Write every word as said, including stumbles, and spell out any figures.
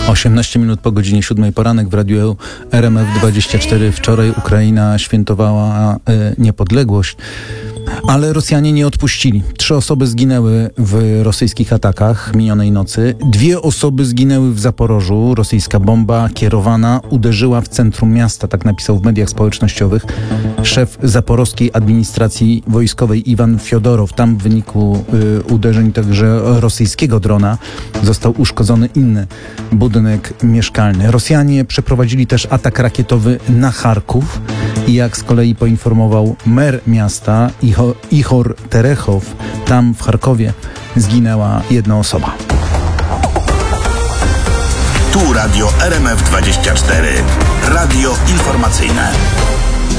osiemnaście minut po godzinie siódmej poranek w radiu R M F dwadzieścia cztery. Wczoraj Ukraina świętowała e, niepodległość, ale Rosjanie nie odpuścili. Trzy osoby zginęły w rosyjskich atakach minionej nocy. Dwie osoby zginęły w Zaporożu. Rosyjska bomba kierowana uderzyła w centrum miasta, tak napisał w mediach społecznościowych szef zaporowskiej administracji wojskowej Iwan Fiodorow. Tam w wyniku y, uderzeń także rosyjskiego drona został uszkodzony inny budynek mieszkalny. Rosjanie przeprowadzili też atak rakietowy na Charków i jak z kolei poinformował mer miasta Ichor Terechow, tam w Charkowie zginęła jedna osoba. Tu Radio R M F dwadzieścia cztery. Radio informacyjne.